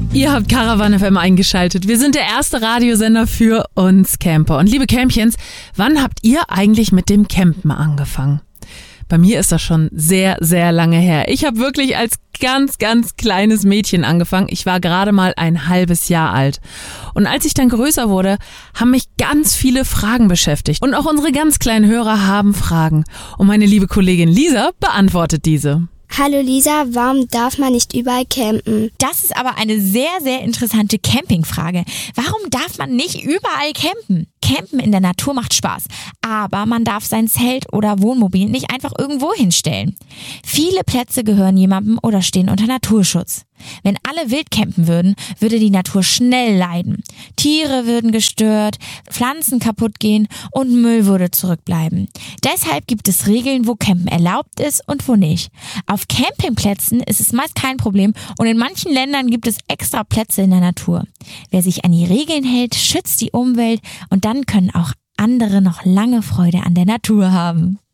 Ihr habt Caravan FM eingeschaltet. Wir sind der erste Radiosender für uns Camper. Und liebe Campchens, wann habt ihr eigentlich mit dem Campen angefangen? Bei mir ist das schon sehr, sehr lange her. Ich habe wirklich als ganz, ganz kleines Mädchen angefangen. Ich war gerade mal ein halbes Jahr alt. Und als ich dann größer wurde, haben mich ganz viele Fragen beschäftigt. Und auch unsere ganz kleinen Hörer haben Fragen. Und meine liebe Kollegin Lisa beantwortet diese. Hallo Lisa, warum darf man nicht überall campen? Das ist aber eine sehr, sehr interessante Campingfrage. Warum darf man nicht überall campen? Campen in der Natur macht Spaß, aber man darf sein Zelt oder Wohnmobil nicht einfach irgendwo hinstellen. Viele Plätze gehören jemandem oder stehen unter Naturschutz. Wenn alle wild campen würden, würde die Natur schnell leiden. Tiere würden gestört, Pflanzen kaputt gehen und Müll würde zurückbleiben. Deshalb gibt es Regeln, wo Campen erlaubt ist und wo nicht. Auf Campingplätzen ist es meist kein Problem und in manchen Ländern gibt es extra Plätze in der Natur. Wer sich an die Regeln hält, schützt die Umwelt und dann können auch andere noch lange Freude an der Natur haben.